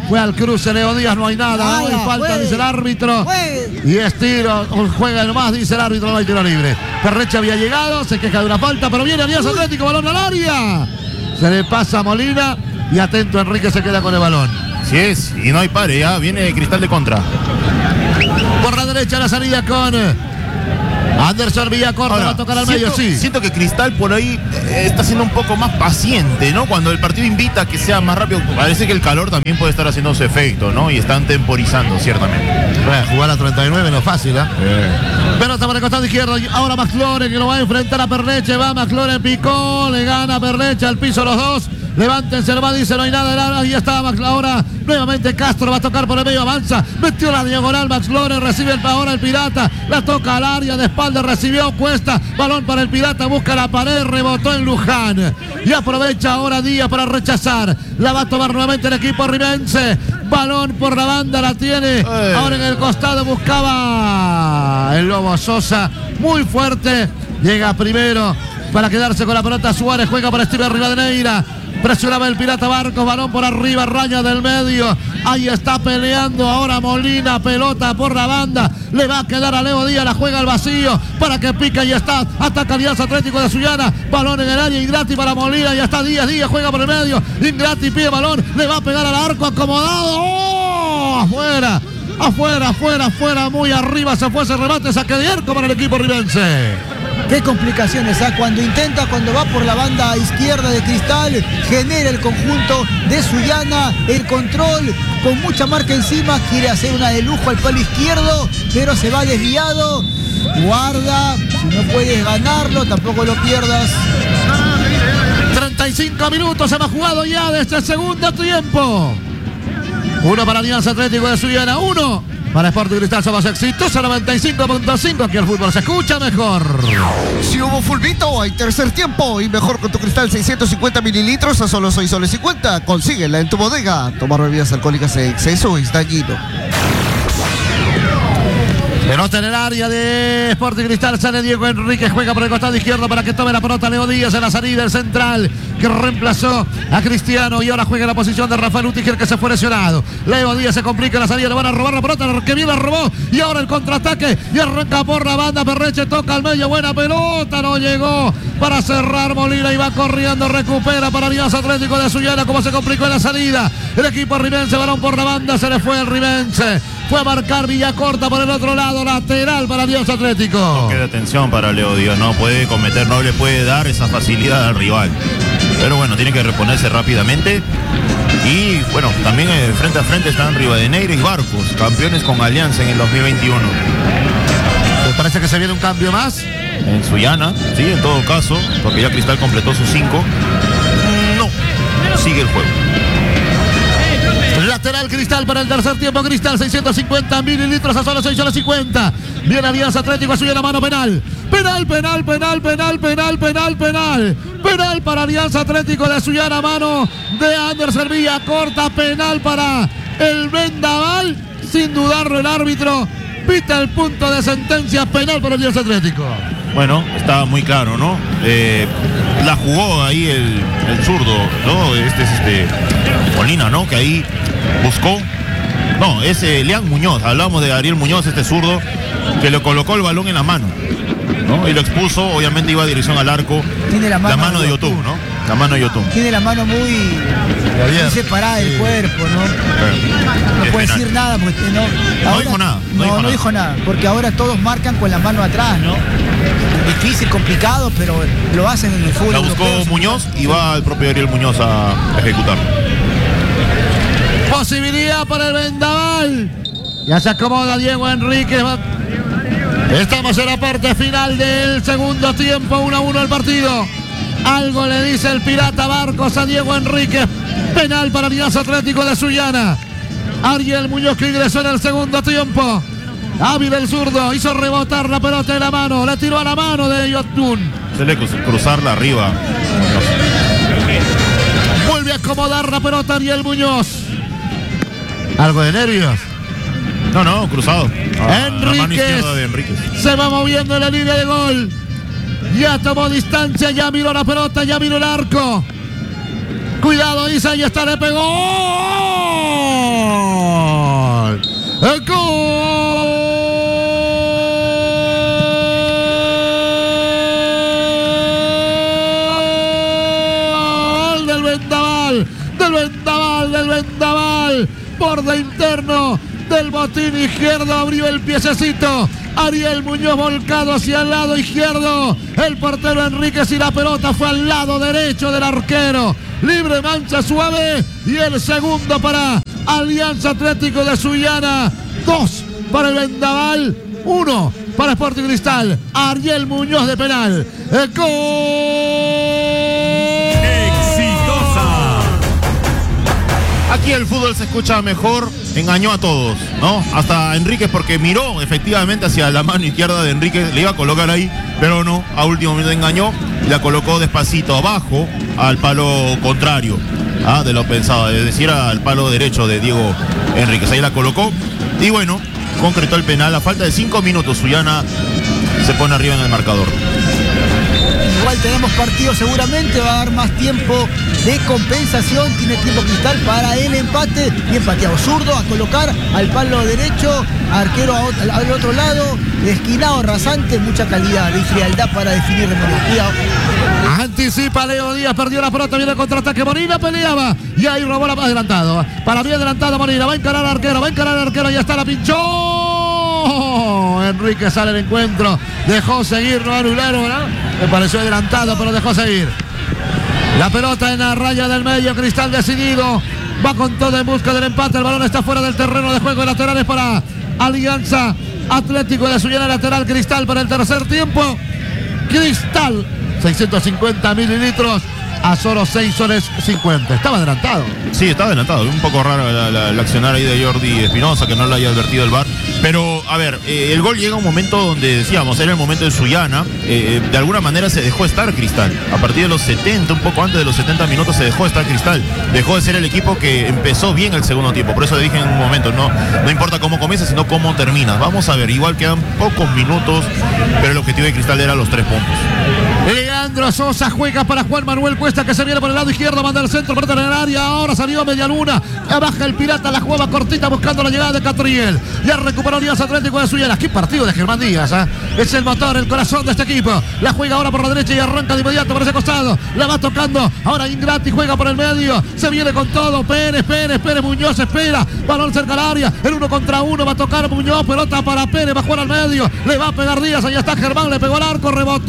Fue al cruce Leo Díaz, no hay nada, no hay falta, dice el árbitro. Y es tiro, juega nomás, dice el árbitro, no hay tiro libre. Perreche había llegado, se queja de una falta, pero viene Alianza Atlético, balón al área. Se le pasa a Molina y atento Enrique se queda con el balón. Sí es, y no hay pare, ya viene Cristal de contra. Por la derecha la salida con Anderson Villacorta. Ahora, va a tocar al medio, sí. Siento que Cristal por ahí está siendo un poco más paciente, ¿no? Cuando el partido invita a que sea más rápido, parece que el calor también puede estar haciendo su efecto, ¿no? Y están temporizando, ciertamente. Bueno, jugar a 39 no es fácil, ¿eh? Pelota por el costado izquierdo. Ahora McLaurin que lo va a enfrentar a Perleche. Va McLaurin, picó, le gana Perleche al piso los dos. Levántense, va, dice, no hay nada, ahí está ahora nuevamente Castro, va a tocar por el medio, avanza, metió la diagonal, McLaurin recibe ahora el Pirata, la toca al área, de espalda recibió Cuesta, balón para el Pirata, busca la pared, rebotó en Luján, y aprovecha ahora Díaz para rechazar, la va a tomar nuevamente el equipo rimense, balón por la banda, la tiene, ahora en el costado buscaba el Lobo Sosa, muy fuerte, llega primero para quedarse con la pelota Suárez, juega para Steven Rivadeneira. Presionaba el Pirata Barcos, balón por arriba, raya del medio. Ahí está peleando ahora Molina, pelota por la banda. Le va a quedar a Leo Díaz, la juega al vacío para que pica y está. Ataca Alianza Atlético de Sullana. Balón en el área, Ingrati para Molina. Ya está Díaz juega por el medio. Ingrati pide balón, le va a pegar al arco acomodado. ¡Oh! Afuera, muy arriba se fue ese remate, saque de arco para el equipo ribense. Qué complicaciones, ¿eh? Cuando va por la banda izquierda de Cristal, genera el conjunto de Sullana, el control, con mucha marca encima, quiere hacer una de lujo al palo izquierdo, pero se va desviado, guarda, si no puedes ganarlo, tampoco lo pierdas. 35 minutos hemos jugado ya de este segundo tiempo. 1 para Alianza Atlético de Sullana, 1 para Sporting Cristal. Somos exitosos, 95.5. Aquí el fútbol se escucha mejor. Si hubo fulbito, hay tercer tiempo y mejor con tu Cristal 650 mililitros a solo 6,50 soles. Consíguela en tu bodega. Tomar bebidas alcohólicas en exceso es dañino. Pelota en el área de Sporting Cristal, sale Diego Enríquez, juega por el costado izquierdo para que tome la pelota Leo Díaz en la salida, el central que reemplazó a Cristiano y ahora juega en la posición de Rafael Utiger que se fue lesionado. Leo Díaz se complica en la salida, le van a robar la pelota, que bien la robó y ahora el contraataque y arranca por la banda, Perreche toca al medio, buena pelota, no llegó para cerrar Molina y va corriendo, recupera para Alianza Atlético de Sullana, como se complicó en la salida. El equipo ribense, balón por la banda, se le fue el ribense. Fue a marcar Villacorta por el otro lado, lateral para Alianza Atlético. Toque de atención para Leo Díaz, no puede cometer, no le puede dar esa facilidad al rival. Pero bueno, tiene que reponerse rápidamente. Y bueno, también frente a frente están Rivadeneira y Barcos, campeones con Alianza en el 2021. ¿Te parece que se viene un cambio más? En Sullana, sí, en todo caso, porque ya Cristal completó sus 5. No, sigue el juego. Lateral Cristal para el tercer tiempo. Cristal 650 mililitros a solo 6,50 soles. Viene Alianza Atlético, suya la mano penal. Penal para Alianza Atlético de Sullana, mano de Anderson Villacorta, penal para el Vendaval. Sin dudarlo el árbitro pita el punto de sentencia, penal para Alianza Atlético. Bueno, estaba muy claro, ¿no? La jugó ahí el zurdo, ¿no? Este es Molina, ¿no? Que ahí buscó. No, es Leán Muñoz. Hablamos de Ariel Muñoz, este zurdo, que le colocó el balón en la mano, ¿no? Y lo expuso, obviamente iba a dirección al arco. Tiene la mano de Yotun, ¿no? La mano de Yotun. Tiene la mano muy separada del cuerpo, ¿no? No puede decir nada porque no dijo nada. No dijo nada, porque ahora todos marcan con la mano atrás, ¿no? Difícil, complicado, pero lo hacen en el fútbol. La buscó Muñoz y va el propio Ariel Muñoz a ejecutar. Posibilidad para el Vendaval. Ya se acomoda Diego Enríquez. Estamos en la parte final del segundo tiempo. 1-1 el partido. Algo le dice el Pirata Barcos a Diego Enríquez. Penal para Alianza Atlético de Sullana. Ariel Muñoz que ingresó en el segundo tiempo. Hábil el zurdo, hizo rebotar la pelota de la mano. Le tiró a la mano de Yotun. Se le cruzarla arriba. Vuelve a acomodar la pelota Ariel Muñoz. ¿Algo de nervios? No, cruzado. Enríquez se va moviendo en la línea de gol. Ya tomó distancia, ya miró la pelota, ya miró el arco. Cuidado, Isa, ya está, le pegó. Cristal. Borde interno del botín izquierdo, abrió el piececito. Ariel Muñoz volcado hacia el lado izquierdo. El portero Enríquez y la pelota fue al lado derecho del arquero. Libre, mancha suave. Y el segundo para Alianza Atlético de Sullana. 2 para el Vendaval. 1 para Sporting Cristal. Ariel Muñoz de penal. ¡Gol! Exitosa. Aquí el fútbol se escucha mejor, engañó a todos, ¿no? Hasta Enríquez, porque miró efectivamente hacia la mano izquierda de Enríquez, le iba a colocar ahí, pero no, a último minuto engañó y la colocó despacito abajo al palo contrario de lo pensado, es decir, al palo derecho de Diego Enríquez. Ahí la colocó y bueno, concretó el penal. A falta de 5 minutos, Sullana se pone arriba en el marcador. Igual tenemos partido seguramente, va a dar más tiempo de compensación, tiene tiempo Cristal para el empate, bien pateado, zurdo a colocar al palo derecho, arquero al otro lado, esquinado, rasante, mucha calidad y frialdad para definir de memoria. Cuidado. Anticipa Leo Díaz, perdió la pelota, viene el contraataque, Molina peleaba y ahí robó la adelantado. Para bien adelantado Molina, va a encarar al arquero, ya está, la pinchó. Enrique sale al encuentro, dejó seguir, no anularon, ¿no? Me pareció adelantado, pero dejó seguir. La pelota en la raya del medio, Cristal decidido, va con todo en busca del empate, el balón está fuera del terreno de juego, laterales para Alianza Atlético de Sullana, lateral Cristal para el tercer tiempo. Cristal, 650 mililitros a solo 6 soles 50. Estaba adelantado. Sí, estaba adelantado. Un poco raro el accionar ahí de Jordi Espinosa, que no lo haya advertido el VAR. Pero, a ver, el gol llega a un momento donde decíamos, era el momento de Sullana. De alguna manera se dejó estar Cristal. A partir de los 70, un poco antes de los 70 minutos, se dejó estar Cristal. Dejó de ser el equipo que empezó bien el segundo tiempo. Por eso le dije en un momento, no importa cómo comienza, sino cómo termina. Vamos a ver, igual quedan pocos minutos, pero el objetivo de Cristal era los 3 puntos. Leandro Sosa juega para Juan Manuel Cuesta, que se viene por el lado izquierdo, manda al centro, pelota en el área, ahora salió a media luna, baja el Pirata, la jugaba cortita buscando la llegada de Catriel. Ya recuperó Alianza Atlético de Sullana. Qué partido de Germán Díaz, ¿eh? Es el motor, el corazón de este equipo. La juega ahora por la derecha y arranca de inmediato por ese costado. La va tocando, ahora Ingrati juega por el medio, se viene con todo, Pérez Muñoz espera, balón cerca al área, el 1 contra 1, va a tocar Muñoz, pelota para Pérez, va a jugar al medio, le va a pegar Díaz, allá está Germán, le pegó al arco,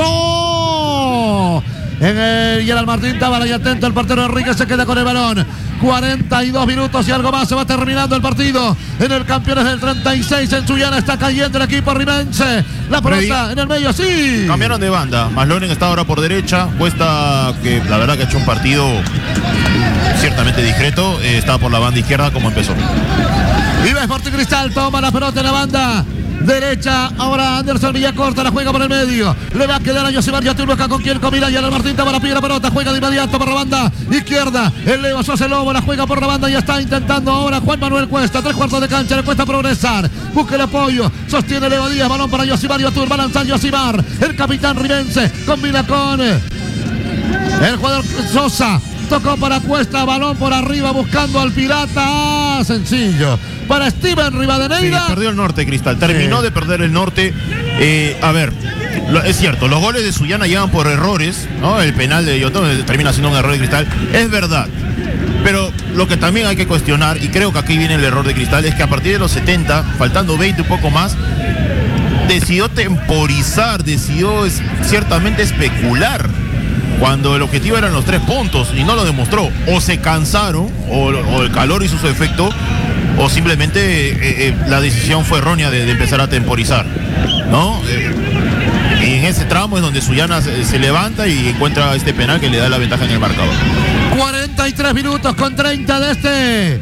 rebotó. Y el Martín Tábara y atento, el portero Enrique se queda con el balón. 42 minutos y algo más, se va terminando el partido en el Campeones del 36 en Sullana. Está cayendo el equipo rimense, la pelota en el medio, sí. Cambiaron de banda, Masloren está ahora por derecha, Cuesta, que la verdad que ha hecho un partido ciertamente discreto, está por la banda izquierda como empezó. Y va Sporting Cristal, toma la pelota en la banda derecha, ahora Anderson Villacorta, la juega por el medio, le va a quedar a Yosimar Yatuluca con quien combina, y el Martín Tábara pide la pelota, juega de inmediato por la banda izquierda, el Leo Sosa Lobo la juega por la banda, ya está intentando ahora Juan Manuel Cuesta, 3/4 de cancha, le cuesta progresar, busca el apoyo, sostiene Leo Díaz, balón para Yosimar Yatur, va a lanzar Yosimar, el capitán rimense, combina con el jugador Sosa, tocó para Cuesta, balón por arriba buscando al Pirata, sencillo para Steven Rivadeneira. Sí, perdió el norte Cristal, terminó de perder el norte. A ver, es cierto, los goles de Sullana llegan por errores, ¿no? El penal de Yotón termina siendo un error de Cristal, es verdad. Pero lo que también hay que cuestionar, y creo que aquí viene el error de Cristal, es que a partir de los 70, faltando 20 un poco más, decidió temporizar, decidió ciertamente especular, cuando el objetivo eran los 3 puntos y no lo demostró. O se cansaron, o el calor hizo su efecto, o simplemente la decisión fue errónea de empezar a temporizar, ¿no? Y en ese tramo es donde Sullana se levanta y encuentra este penal que le da la ventaja en el marcador. 43 minutos con 30 de este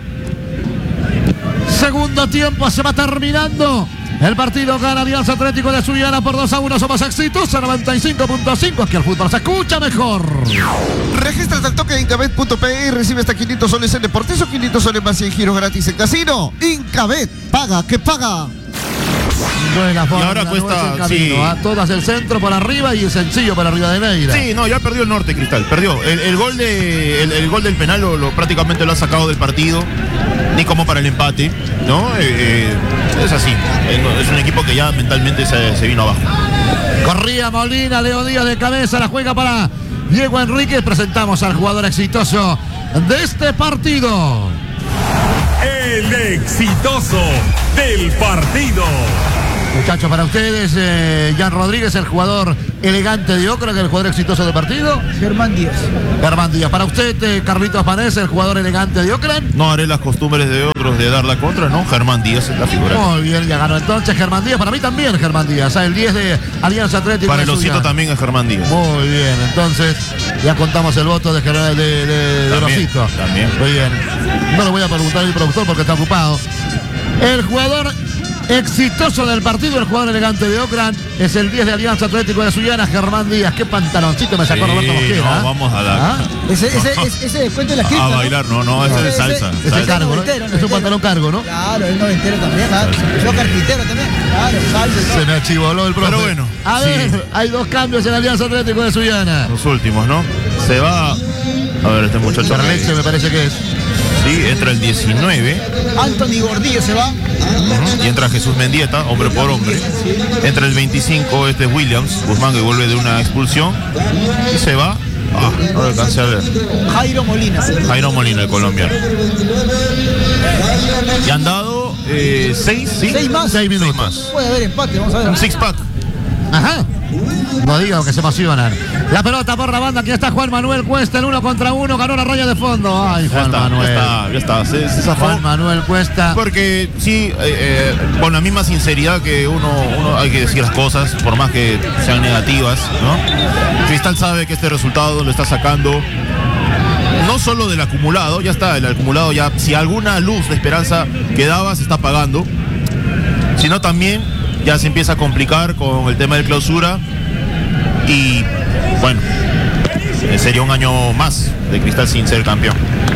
segundo tiempo, se va terminando. El partido gana Alianza Atlético de Sullana por 2-1. Somos exitosos, 95.5. Aquí el fútbol se escucha mejor. Regístrate al toque de Incabet.pe y recibe hasta 500 soles en deportes o 500 soles más en giros gratis en casino. Incabet, paga, que paga. Buena forma, y ahora Cuesta, sí. Todas el centro por arriba y el sencillo para arriba de Neira. Sí, no, ya perdió el norte Cristal, perdió. El gol del penal prácticamente lo ha sacado del partido, ni como para el empate, ¿no? Es así, es un equipo que ya mentalmente se vino abajo. Corría Molina, Leo Díaz de cabeza, la juega para Diego Enríquez. Presentamos al jugador exitoso de este partido. el exitoso del partido. Muchachos, para ustedes, Jan Rodríguez, el jugador elegante de Ocra, que es el jugador exitoso del partido. Germán Díaz. Germán Díaz. Para usted, Carlitos Panés, el jugador elegante de Ocra. No haré las costumbres de otros de dar la contra, ¿no? Germán Díaz es la figura. Muy bien, ya ganó entonces Germán Díaz. Para mí también Germán Díaz. El 10 de Alianza Atlético. Para el Osito también es Germán Díaz. Muy bien, entonces ya contamos el voto de También, Osito. también. Muy bien. No le voy a preguntar al productor porque está ocupado. El jugador exitoso del partido, el jugador elegante de Ocran, es el 10 de Alianza Atlético de Sullana, Germán Díaz. Qué pantaloncito me sacó Roberto Mosquera. No, vamos a dar. Ese descuento de la cripta, A bailar, no, ese es salsa. Ese salsa. cargo, ¿no? noventero, Es un noventero. pantalón cargo, ¿no? Claro, el noventero también, yo carpintero también. Claro, salsa. Se me achivoló el profe. Pero bueno, A sí. ver, hay dos cambios en Alianza Atlético de Sullana. Los últimos, ¿no? Se va. A ver, este muchacho. Berleche me parece que es. Sí, entra el 19. Anthony Gordillo se va. Y entra Jesús Mendieta, hombre por hombre. Entra el 25, este es Williams, Guzmán, que vuelve de una expulsión. Y se va. No lo alcancé a ver. Jairo Molina. Jairo Molina, el colombiano. Y han dado 6, ¿sí? 6 más. 6 minutos. 6 más. Puede haber empate, vamos a ver. Un six-pack. Ajá. No digan que se emocionan. La pelota por la banda, aquí está Juan Manuel Cuesta en 1 contra 1, ganó la raya de fondo. Ay, Ya Juan está, Manuel. ya está. Se zafó. Juan Manuel Cuesta. Porque sí, con la misma sinceridad que uno hay que decir las cosas, por más que sean negativas, ¿no? Cristal sabe que este resultado lo está sacando no solo del acumulado, ya está, el acumulado ya, si alguna luz de esperanza quedaba, se está apagando, sino también ya se empieza a complicar con el tema de clausura y bueno, sería un año más de Cristal sin ser campeón,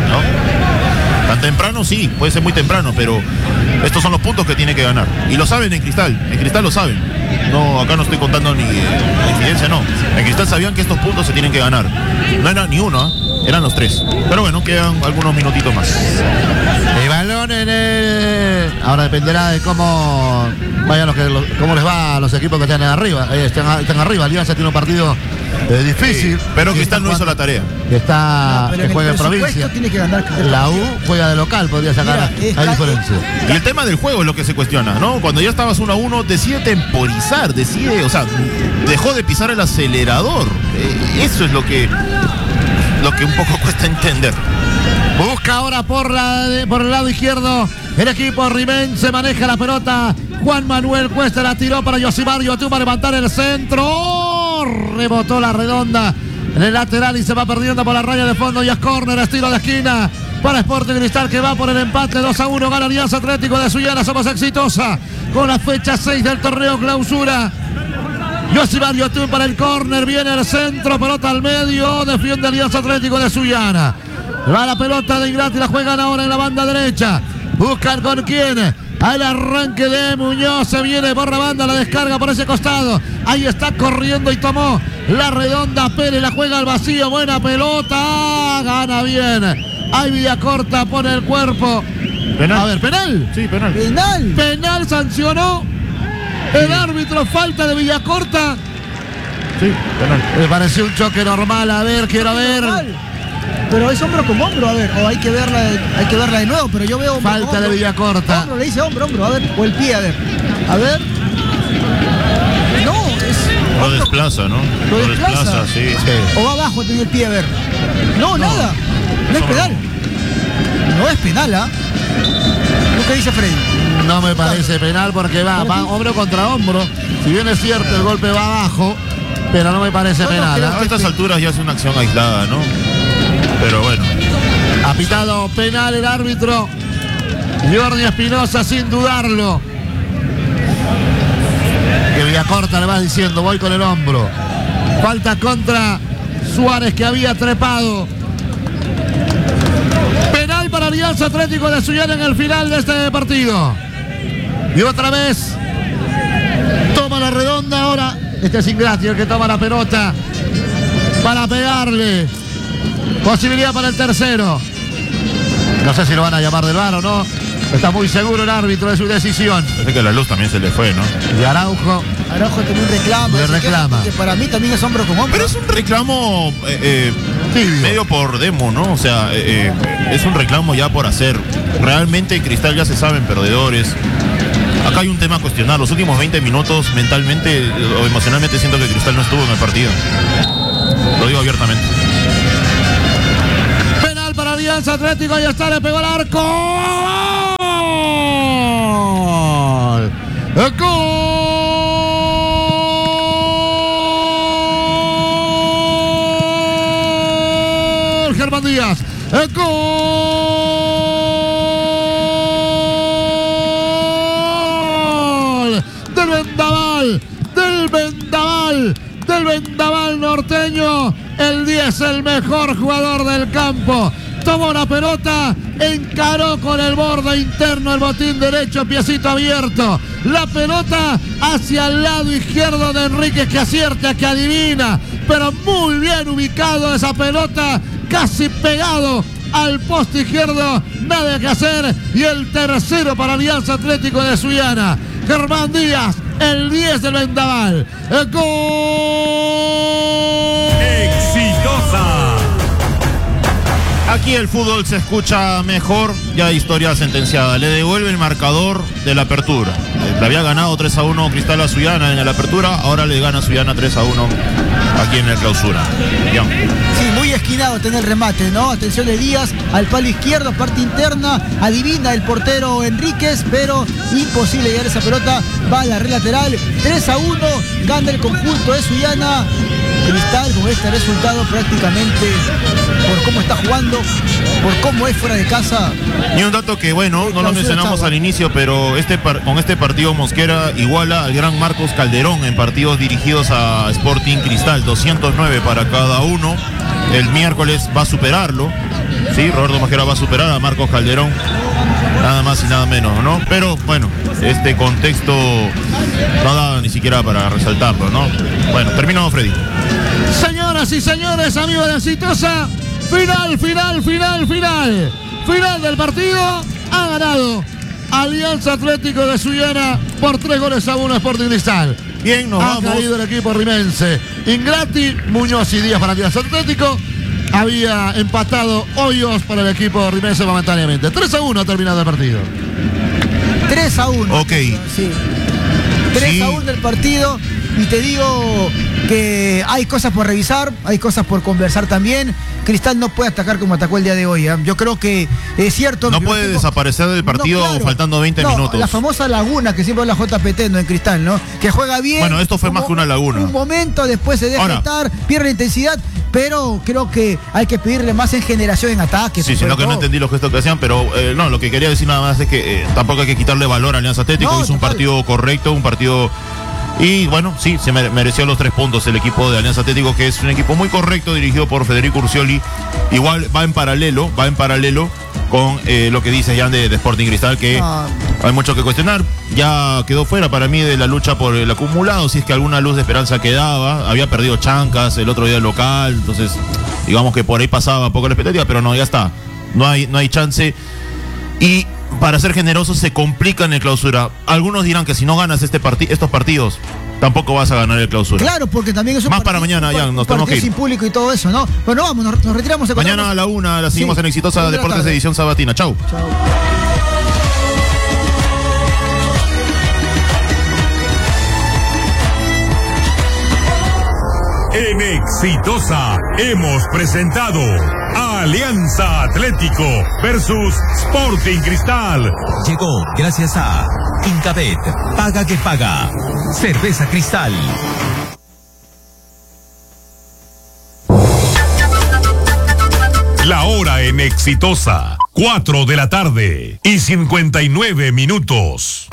¿no? Tan temprano sí, puede ser muy temprano, pero estos son los puntos que tiene que ganar. Y lo saben en Cristal lo saben. No, acá no estoy contando ni evidencia, no. En Cristal sabían que estos puntos se tienen que ganar. No era ni uno, eran los 3. Pero bueno, quedan algunos minutitos más. El balón en el... Ahora dependerá de cómo vayan cómo les va a los equipos que están arriba. Están arriba. Alianza tiene un partido difícil. Pero Cristal no hizo la tarea. Que juega en provincia. Tiene que ganar. La U juega de local, podría sacar la diferencia. Y el tema del juego es lo que se cuestiona, ¿no? Cuando ya estabas 1-1, decide temporizar, dejó de pisar el acelerador. Eso es lo que un poco cuesta entender. Busca ahora por el lado izquierdo el equipo rimense, maneja la pelota. Juan Manuel Cuesta la tiró para Yosimar Yotú para levantar el centro. Rebotó la redonda en el lateral y se va perdiendo por la raya de fondo. Y es córner, estilo de esquina para Sporting Cristal, que va por el empate. 2-1, gana Alianza Atlético de Sullana. Somos exitosa con la fecha 6 del torneo clausura. Yosimar Yotú para el córner, viene el centro, pelota al medio, defiende Alianza Atlético de Sullana. Va la pelota de Ingrati, la juegan ahora en la banda derecha. Buscan con quién. Al arranque de Muñoz, se viene por la banda, la descarga por ese costado. Ahí está corriendo y tomó la redonda. Pérez la juega al vacío, buena pelota. Gana bien. Hay Villacorta, pone el cuerpo. ¿Penal? A ver, penal. Sí, penal. Penal sancionó el árbitro, falta de Villacorta. Sí, penal. Me pareció un choque normal. A ver, quiero ver. Pero es hombro con hombro, a ver, o hay que verla de nuevo, pero yo veo hombro Falta con hombro. de Villacorta. Hombro, le dice hombro, a ver, o el pie, a ver. No, es... Lo desplaza, ¿no? Lo desplaza. Sí. O va abajo, tenía el pie, a ver. No, nada. No es penal. No es penal, ¿ah? ¿Lo que dice Freddy? No me parece penal porque va hombro contra hombro. Si bien es cierto, el golpe va abajo, pero no me parece penal. A estas alturas ya es una acción aislada, ¿no? Pero bueno. Ha pitado penal el árbitro Jordi Espinosa sin dudarlo. Que Villacorta le va diciendo, voy con el hombro. Falta contra Suárez, que había trepado. Penal para Alianza Atlético de Sullana en el final de este partido. Y otra vez toma la redonda ahora. Este es Ingrati el que toma la pelota para pegarle. Posibilidad para el tercero. No sé si lo van a llamar del VAR o no. Está muy seguro el árbitro de su decisión. Parece que la luz también se le fue, ¿no? Y Araujo tiene un reclamo. Le reclama. Que para mí también es hombro con hombro. Pero es un reclamo Tibio. medio por demo, ¿no? O sea, es un reclamo ya por hacer. Realmente Cristal ya se saben perdedores. Acá hay un tema a cuestionar. Los últimos 20 minutos mentalmente o emocionalmente siento que Cristal no estuvo en el partido. Lo digo abiertamente. Penal para Alianza Atlético. Ahí está, le pegó al arco. ¡Gol! Germán Díaz. ¡Gol! Del vendaval norteño. El 10, el mejor jugador del campo. Tomó la pelota, encaró con el borde interno el botín derecho, piecito abierto. La pelota hacia el lado izquierdo de Enríquez, que acierta, que adivina, pero muy bien ubicado esa pelota, casi pegado al poste izquierdo, nada que hacer. Y el tercero para Alianza Atlético de Sullana. Germán Díaz, el 10 del vendaval. ¡El gol! ¡Exitosa! Aquí el fútbol se escucha mejor, ya historia sentenciada. Le devuelve el marcador de la apertura. Le había ganado 3-1 Cristal a Sullana en la apertura, ahora le gana Sullana 3-1 aquí en el clausura. Bien. Sí, muy esquinado tener el remate, ¿no? Atención de Díaz al palo izquierdo, parte interna, adivina el portero Enríquez, pero imposible llegar a esa pelota, va a la red lateral, 3-1, gana el conjunto de Sullana. Cristal con este resultado prácticamente, por cómo está jugando, por cómo es fuera de casa. Y un dato que, bueno, no lo mencionamos al inicio, pero con este partido Mosquera iguala al gran Marcos Calderón en partidos dirigidos a Sporting Cristal, 209 para cada uno. El miércoles va a superarlo, sí, Roberto Mosquera va a superar a Marcos Calderón, nada más y nada menos, ¿no? Pero bueno, este contexto no da ni siquiera para resaltarlo, ¿no? Bueno, terminó Freddy. Señoras y señores, amigos de Exitosa, final del partido. Ha ganado Alianza Atlético de Sullana por 3-1 Sporting Cristal. Bien, nos ha vamos. caído el equipo rimense. Ingrati, Muñoz y Díaz para Alianza Atlético. Había empatado Hoyos para el equipo rimense momentáneamente. 3-1 ha terminado el partido. 3-1. Ok. Sí. 3-1 el partido. Y te digo que hay cosas por revisar, hay cosas por conversar también. Cristal no puede atacar como atacó el día de hoy, ¿eh? Yo creo que es cierto. No puede desaparecer del partido faltando 20 minutos. La famosa laguna que siempre habla JPT, ¿no? En Cristal, ¿no? Que juega bien. Bueno, esto fue más que una laguna. Un momento, después se deja estar, pierde intensidad, pero creo que hay que pedirle más en generación en ataque. Sí, sino que no entendí los gestos que hacían, pero no, lo que quería decir nada más es que tampoco hay que quitarle valor a Alianza Atlético. Hizo un partido correcto, un partido. Y bueno, sí, se mereció los 3 puntos el equipo de Alianza Atlético, que es un equipo muy correcto, dirigido por Federico Urcioli. Igual va en paralelo con lo que dice Jan de Sporting Cristal, que hay mucho que cuestionar. Ya quedó fuera para mí de la lucha por el acumulado, si es que alguna luz de esperanza quedaba. Había perdido Chancas el otro día local, entonces digamos que por ahí pasaba poco la expectativa, pero no, ya está. No hay chance. Y para ser generosos se complica en el clausura. Algunos dirán que si no ganas estos partidos, tampoco vas a ganar el clausura. Claro, porque también es un más para mañana, ya nos tenemos que ir. Sin público y todo eso, ¿no? Bueno, vamos, nos retiramos. Mañana a la 1 la seguimos en Exitosa Deportes de edición sabatina. Chau. En Exitosa hemos presentado Alianza Atlético versus Sporting Cristal. Llegó gracias a Incabet, paga que paga. Cerveza Cristal. La hora en Exitosa, 4 de la tarde y 59 minutos.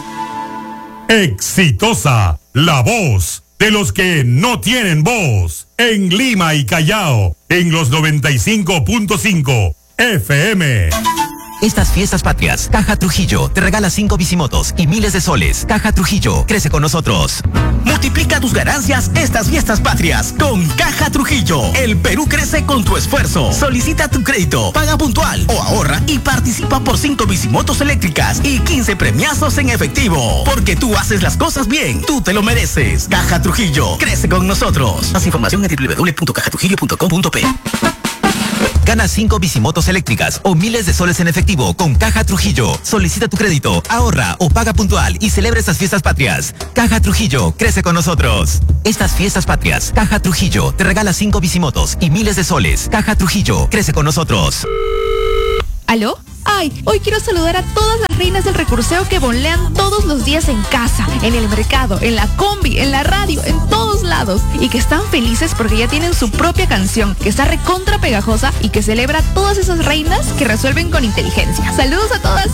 Exitosa, la voz de los que no tienen voz, en Lima y Callao, en los 95.5 FM. Estas fiestas patrias, Caja Trujillo te regala 5 bicimotos y miles de soles. Caja Trujillo, crece con nosotros. Multiplica tus ganancias estas fiestas patrias con Caja Trujillo. El Perú crece con tu esfuerzo. Solicita tu crédito, paga puntual o ahorra y participa por 5 bicimotos eléctricas y 15 premiazos en efectivo. Porque tú haces las cosas bien, tú te lo mereces. Caja Trujillo, crece con nosotros. Más información en www.cajatrujillo.com.p. Gana 5 bicimotos eléctricas o miles de soles en efectivo con Caja Trujillo. Solicita tu crédito, ahorra o paga puntual y celebra estas fiestas patrias. Caja Trujillo, crece con nosotros. Estas fiestas patrias, Caja Trujillo te regala 5 bicimotos y miles de soles. Caja Trujillo, crece con nosotros. ¿Aló? Ay, hoy quiero saludar a todas las reinas del recurseo que bonlean todos los días en casa, en el mercado, en la combi, en la radio, en todos lados. Y que están felices porque ya tienen su propia canción, que está recontra pegajosa y que celebra a todas esas reinas que resuelven con inteligencia. Saludos a todas.